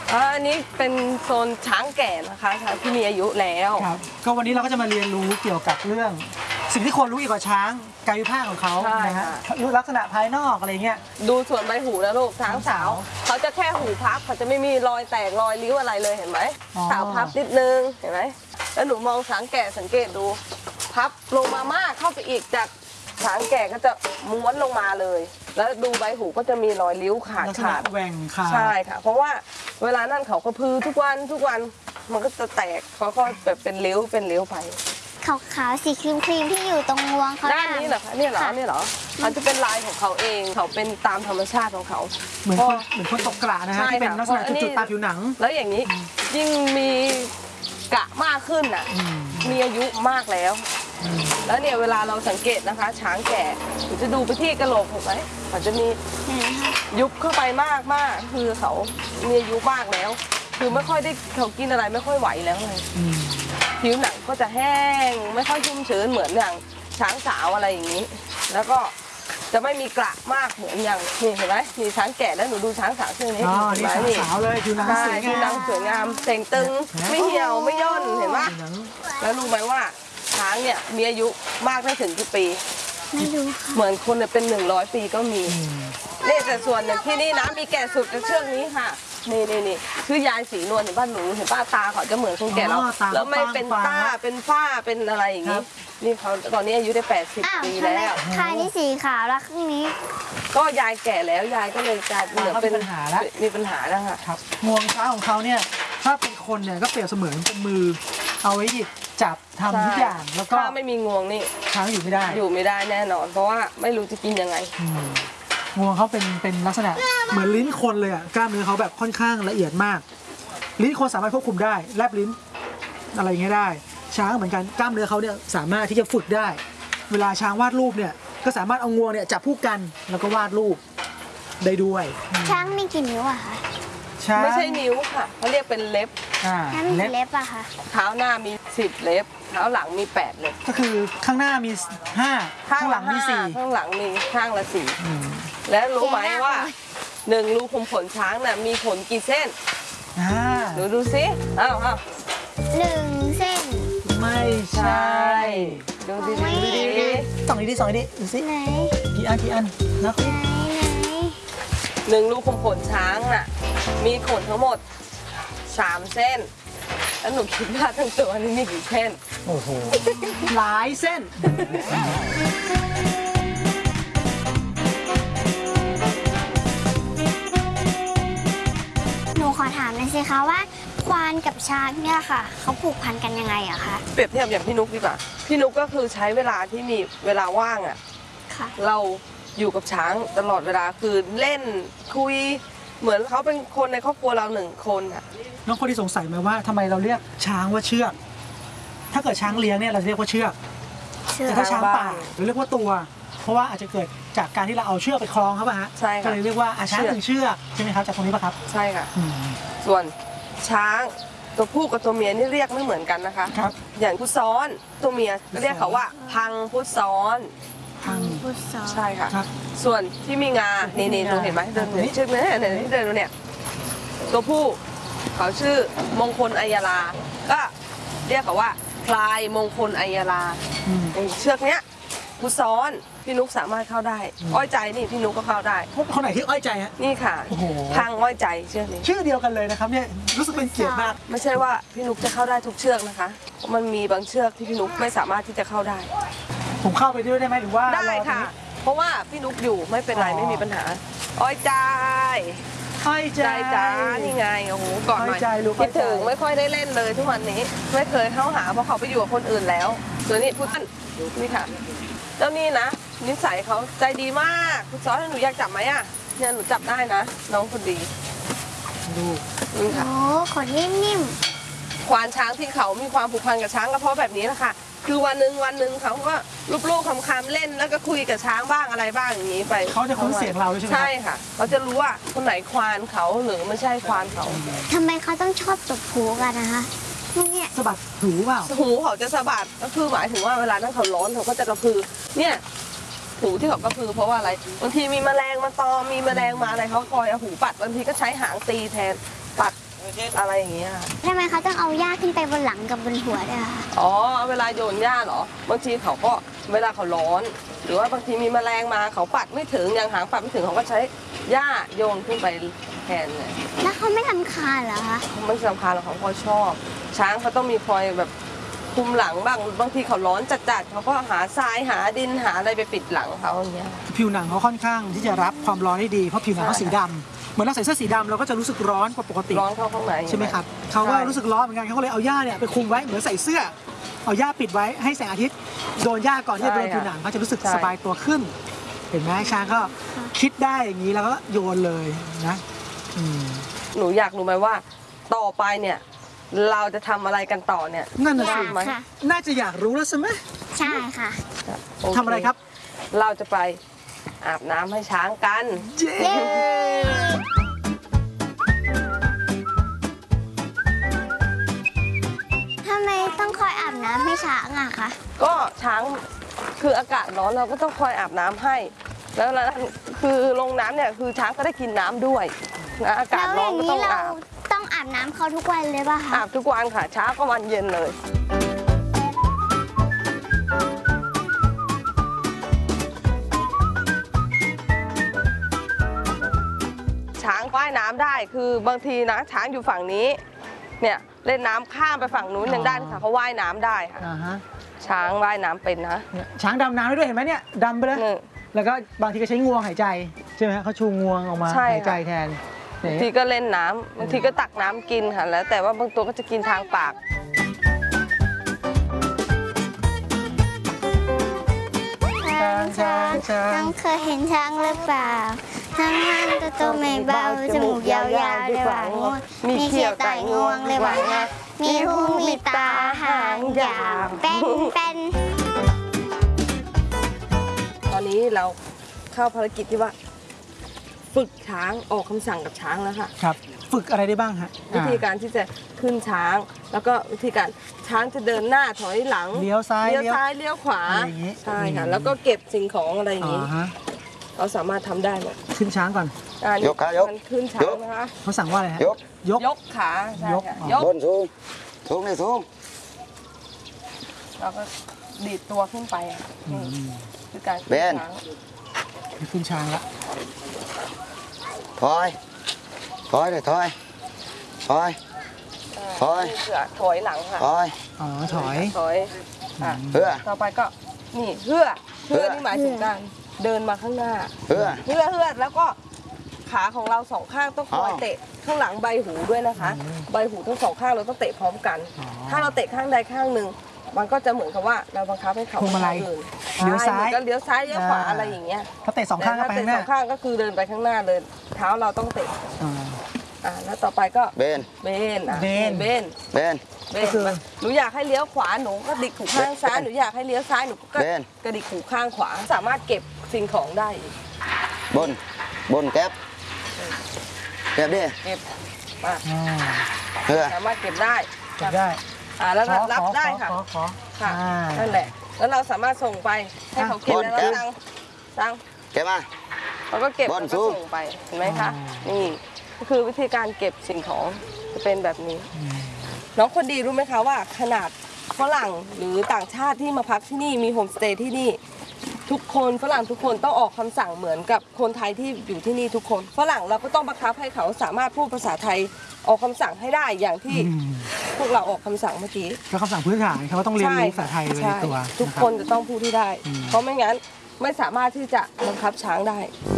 อันนี้เป็นโซนช้างแก่นะคะช้างที่มีอายุแล้วครับก็วันนี้เราก็จะมาเรียนรู้เกี่ยวกับเรื่องสิ่งที่คนรู้เกี่ยวกับช้างกายวิภาคของเขานะฮะลักษณะภายนอกอะไรเงี้ยดูส่วนใบหูนะลูกช้างสาวเขาจะแค่หูพับเขาจะไม่มีรอยแตกรอยริ้วอะไรเลยเห็นไหมสาวพับนิดนึงเห็นไหมแล้วหนูมองช้างแก่สังเกตดูพับลงมามากเข้าไปอีกจากช้างแก่ก็จะม้วนลงมาเลยแล้วดูใบหูก็จะมีรอยริ้วขาดแหว่งขาดใช่ค่ะเพราะว่าเวลานั่นเขากระพือทุกวันมันก็จะแตกค่อยๆแบบเป็นริ้วไปขาวๆสีครีมที่อยู่ตรงงวงเขาด้านนี้เหรอคะเนี่ยเหรอมันจะเป็นลายของเขาเองเขาเป็นตามธรรมชาติของเขาเหมือนคนตกกระนะฮะที่เป็นลักษณะจุดๆตามผิวหนังแล้วอย่างนี้ยิ่งมีกระมากขึ้นอ่ะมีอายุมากแล้วแล้วเนี่ยเวลาเราสังเกตนะคะช้างแก่จะดูไปที่กระโหลกเห็นไหมเขาจะมียุบเข้าไปมากคือเขามีอายุมากแล้วคือไม่ค่อยได้เขากินอะไรไม่ค่อยไหวแล้วเลยผิวหนังก็จะแห้งไม่ค่อยชุ่มชื้นเหมือนอย่างช้างสาวอะไรอย่างนี้แล้วก็จะไม่มีกระมากเหมือนอย่างนี่เห็นไหมมีช้างแก่แล้วหนูดูช้างสาวเช่นนี้นี่ช้างสาวเลยผิวหนังสวยงามเต่งตึงไม่เหี่ยวไม่ย่นเห็นไหมแล้วรู้ไหมว่าช้างเนี่ยมีอายุมากได้ถึงกี่ปีไม่รู้เหมือนคนเนี่ยเป็น100 ปีก็มีนี่แต่ส่วนหนึ่งที่นี่นะมีแก่สุดในเชือกนี้ค่ะนี่คือยายสีนวลเห็นป้าหนูเห็นป้าตาเขาจะเหมือนคนแก่แล้วไม่เป็นต้าเป็นฝ้าเป็นอะไรอย่างนี้นี่เขาตอนนี้อายุได้80 ปีแล้วข้างนี้สีขาวแล้วข้างนี้ก็ยายแก่แล้วยายก็เลยกลายเป็นปัญหาแล้วมีปัญหาแล้วค่ะครับงวงช้างของเขาเนี่ยถ้าเป็นคนเนี่ยก็เปรียบเสมือนเป็นมือเอาไว้หยิบจับทำทุกอย่างแล้วก็ถ้าไม่มีงวงนี่ช้างอยู่ไม่ได้แน่นอนเพราะว่าไม่รู้จะกินยังไงงวงเขาเป็นลักษณะเหมือนลิ้นคนเลยอ่ะกล้ามเนื้อเขาแบบค่อนข้างละเอียดมากลิ้นคนสามารถควบคุมได้แลบลิ้นอะไรอย่างเงี้ยได้ช้างเหมือนกันกล้ามเนื้อเขาเนี่ยสามารถที่จะฝึกได้เวลาช้างวาดรูปเนี่ยก็สามารถเอางวงเนี่ยจับคู่กันแล้วก็วาดรูปได้ด้วยช้างมีกี่นิ้วอะคะไม่ใช่นิ้วค่ะเขาเรียกเป็นเล็บเล็บอะค่ะเท้าหน้ามี10 เล็บเท้าหลังมี8 เล็บก็คือข้างหน้ามี5ข้างหลังมี4 ข้างหลังมีข้างละ4แล้วรู้ไหมว่า1 รูขุมขนช้างน่ะมีขนกี่เส้นดูสิอ้าว 1 เส้นไม่ใช่ดูดิส่องดิดูสิไหนกี่อันนะ 1 รูขุมขนช้างน่ะมีขนทั้งหมด3 เส้นแล้วหนูคิดว่าทั้งตัวนี้มีกี่เส้นโอ้โหหลายเส้นหนูขอถามหน่อยสิคะว่าควานกับช้างเนี่ยค่ะเขาผูกพันกันยังไงอะคะเปรียบเทียบอย่างพี่นุ๊กดีกว่าพี่นุ๊กก็คือใช้เวลาที่มีเวลาว่างอะเราอยู่กับช้างตลอดเวลาคือเล่นคุยเหมือนเขาเป็นคนในครอบครัวเรา1 คนอะน้องคนที่สงสัยไหมว่าทำไมเราเรียกช้างว่าเชือกถ้าเกิดช้างเลี้ยงเนี่ยเราเรียกว่าเชือกแต่ถ้าช้างป่าเราเรียกว่าตัวเพราะว่าอาจจะเกิดจากการที่เราเอาเชือกไปคล้องเขาป่ะฮะใช่ก็เลยเรียกว่าช้าง1 เชือกใช่ไหมครับจากตรงนี้ป่ะครับใช่ค่ะส่วนช้างตัวผู้กับตัวเมียนี่เรียกไม่เหมือนกันนะคะอย่างพุทธซ้อนตัวเมียเรียกเขาว่าพังพุทธซ้อนใช่ค่ะส่วนที่มีงานี่ดูเห็นไหมเดินชื่อเนี่ยที่เดินดูเนี่ยตัวผู้เขาชื่อมงคลอัยราก็เรียกเขาว่าพลายมงคลอัยราเชือกเนี้ยพุทธซ้อนพี่นุ๊กสามารถเข้าได้อ้อยใจนี่พี่นุ๊กก็เข้าได้คนไหนที่อ้อยใจฮะนี่ค่ะพังอ้อยใจเชือกนี้ชื่อเดียวกันเลยนะครับเนี่ยรู้สึกเป็นเกียรติมากไม่ใช่ว่าพี่นุ๊กจะเข้าได้ทุกเชือกนะคะมันมีบางเชือกที่พี่นุ๊กไม่สามารถที่จะเข้าได้ผมเข้าไปด้วยได้ไหมหรือว่าได้ค่ะเพราะว่าพี่นุ๊กอยู่ไม่เป็นไรไม่มีปัญหาอ้อยใจจ้านี่ไงโอ้โหก่อนหน่อยคิดถึงไม่ค่อยได้เล่นเลยทุกวันนี้ไม่เคยเข้าหาเพราะเขาไปอยู่กับคนอื่นแล้วส่วนนี้พุทธนี่ค่ะเจ้านี่นะนิสัยเขาใจดีมากคุณซอสหนูอยากจับไหมอ่ะเนี่ยหนูจับได้นะน้องคนดีดูนี่ค่ะโอ้ขนนิ่มควานช้างที่เขามีความผูกพันกับช้างก็เพราะแบบนี้แหละค่ะคือวันหนึ่งเขาก็ลูกคำเล่นแล้วก็คุยกับช้างบ้างอะไรบ้างอย่างนี้ไปเขาจะคุ้นเสียงเราใช่ไหมใช่ค่ะเขาจะรู้ว่าคนไหนควานเขาหรือไม่ใช่ควานเขาทำไมเขาต้องชอบตบหูกันนะคะเนี่ยสะบัดหูเปล่าหูเขาจะสะบัดก็คือหมายถึงว่าเวลานั้นเขาร้อนเขาก็จะกระพือเนี่ยหูที่เขากระพือเพราะว่าอะไรบางทีมีแมลงมาตอมมีแมลงมาอะไรเขาคอยเอาหูปัดบางทีก็ใช้หางตีแทนปัดอะไรอย่างเงี้ยทำไมเขาต้องเอาหญ้าขึ้นไปบนหลังกับบนหัวด้วยคะอ๋อเวลาโยนหญ้าเหรอบางทีเขาก็เวลาเขาร้อน หรือว่าบางทีมีแมลงมาเขาปัดไม่ถึงอย่างหางปัดไม่ถึงเขาก็ใช้หญ้าโยนขึ้นไปแทนเลยแล้วเขาไม่รำคาญเหรอคะไม่สำคัญหรอกเขาก็ชอบ ช้างเขาต้องมีคอยแบบคุมหลังบ้างบางทีเขาร้อนจัดๆเขาก็หาทรายหาดินหาอะไรไปปิดหลังเขาอย่างเงี้ยผิวหนังเขาค่อนข้างที่จะรับความร้อนได้ดีเพราะผิวหนังเขาสีดำเหมือนเราใส่เสื้อสีดำเราก็จะรู้สึกร้อนกว่าปกติร้อนเข้าข้างในใช่ไหมครับเขาก็รู้สึกร้อนเหมือนกันเขาก็เลยเอาหญ้าเนี่ยไปคลุมไว้เหมือนใส่เสื้อเอาหญ้าปิดไว้ให้แสงอาทิตย์โดนหญ้าก่อนที่จะโดนผิวหนังเขาจะรู้สึกสบายตัวขึ้น เห็นไหมช้างก็คิดได้อย่างนี้แล้วก็โยนเลยนะหนูอยากรู้ไหมว่าต่อไปเนี่ยเราจะทำอะไรกันต่อเนี่ยนั่นน่ะอยาสิกไหมค่ะน่าจะอยากรู้แล้วใช่ไหมใช่ค่ะโเคทำอะไรครับเราจะไปอาบน้ำให้ช้างกันเย้เย้ทำไมต้องคอยอาบน้ำให้ช้างอะคะก็ช้างคืออากาศร้อนเราก็ต้องคอยอาบน้ำให้ แล้วคือลงน้ำเนี่ยคือช้างก็ได้กินน้ำด้วยนะอากาแล้ศวร้ออนย่างก็นี้ต้องเราอาบต้องอาบน้ำเขาทุกวันเลยป่ะคะอาบทุกวันค่ะเช้าก็วันเย็นเลย ช้างว่ายน้ำได้คือบางทีนะช้างอยู่ฝั่งนี้เนี่ยเล่นน้ำข้ามไปฝั่งนู้นยังได้ค่ะเขาว่ายน้ำได้ค่ะอ่าฮะช้างว่ายน้ำเป็นนะเนี่ยช้างดำน้ำได้ด้วยเห็นไหมเนี่ยดำไปเลยนี่แล้วก็บางทีก็ใช้งวงหายใจใช่ไหมฮะเขาชูงวงออกมาใช่ค่ะหายใจแทนบางทีก็เล่นน้ำบางทีก็ตักน้ำกินค่ะแล้วแต่ว่าบางตัวก็จะกินทางปากช้างเคยเห็นช้างหรือเปล่าช้างมันตัวไม่เบาจมูกยาวๆเลยหวังงวงมีเขียวไต่งวงเลยหวังงามีหูมีตาหางยาวเป็นตอนนี้เราเข้าภารกิจที่ว่า ฝึกช้างออกคำสั่งกับช้างแล้วค่ะครับฝึกอะไรได้บ้างฮะวิธีการที่จะขึ้นช้าง แล้วก็วิธีการช้างจะเดินหน้าถอยหลังเลี้ยวซ้ายเลี้ยวซ้ายเลี้ยวขวาอะไรอย่างงี้ใช่ค่ะแล้วก็เก็บสิ่งของอะไรอย่างอ๋นี้อฮะเราสามารถทำได้หมดขึ้นช้างก่อนนี่ยกขายกมันขึ้นช้างนะคะเขาสั่งว่าอะไรฮะยกยกยกขาใช่ยกค่ะอ๋อยกบนสูงสูงนี่สูงแล้วก็ดีดตัวขึ้นไปอะนี่คือการขึ้นเบนช้างขึ้นช้างละถอยถอยเลยถอยถอย ถอยนี่คือถอยหลังค่ะถอยอ๋อถอยถอยอ่ะเพื่อต่อไปก็นี่เพื่อเพื่อนี่หมายถึงการเดินมาข้างหน้าเพื่อเพื่อแล้วก็ขาของเราสองข้างต้องคอยอ้าวเตะข้างหลังใบหูด้วยนะคะ ใบหูทั้งสองข้างเราต้องเตะพร้อมกัน ถ้าเราเตะข้างใดข้างหนึ่งมันก็จะเหมือนกับว่าเราบังคับให้เขาพวงมาลัยเดินเลี้ยวซ้ายใช่หมือนกันเลี้ยวซ้ายเลี้ยวขวาอะไรอย่างเงี้ยถ้าเตะสองข้างก็ไปแต่ข้างหถ้น้าเตะสองข้างก็คือเดินไปข้างหน้าเลยเท้าเราต้องเตะอ่าแล้วต่อไปก็เบนเบนอ่ะเบนเบนเบนเบก็นคือหนูอยากให้เลี้ยวขวาหนูก็ดิกหูข้างซ้ายหนูอยากให้เลี้ยวซ้ายหนูก็เบนกระดิกหูข้างขวาสามารถเก็บสิ่งของได้อีกบนบนแก๊บแก๊บดิเก็บมาอ่าเพื่อสามารถเก็บได้เก็บได้แล้วขอรับขอได้ค่ะขอขอค่ะอ่านั่นแหละแล้วเราสามารถส่งไปให้เขาเก็บแล้วเราสั่งแก๊บมาเราก็เก็บบแล้อวลก็สู้ส่งไปเห็นไหมคะนี่ก็คือวิธีการเก็บสิ่งของจะเป็นแบบนี้ น้องคนดีรู้ไหมคะว่าขนาดฝรั่งหรือต่างชาติที่มาพักที่นี่มีโฮมสเตย์ที่นี่ ทุกคนฝรั่งทุกคนต้องออกคำสั่งเหมือนกับคนไทยที่อยู่ที่นี่ทุกคนฝรั่งเราก็ต้องบังคับให้เขาสามารถพูดภาษาไทยออกคำสั่งให้ได้อย่างที่อืมพวกเราออกคำสั่งเมื่อกี้แล้วคำสั่งพื้นฐานเขาก็ต้องเรียนรู้ภาษาไทยไปในใช่ตัวทุกะรับคนจะต้องพูดที่ได้อืมเพราะไม่งั้นไม่สามารถที่จะบังคับช้างได้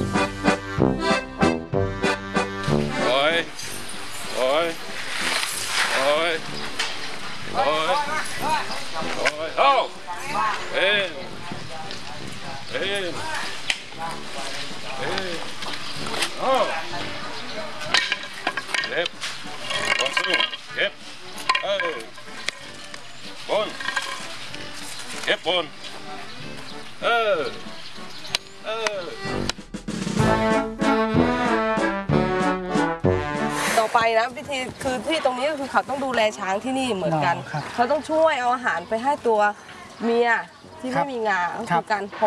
Rồi. Rồi. Rồi. Rồi. Rồi. Không. Ê. Ê. Ê. Không. Kẹp. Con xuống. Kẹp. Bốn. Kẹp bốn. Ừ. ต่อไปนะวิธีคือที่ตรงนี้ก็คือเขาต้องดูแลช้างที่นี่เหมือนกันอ๋อครับเขาต้องช่วยเอาอาหารไปให้ตัวเมียที่ครัไม่บมีงาก็ครัคืบอการ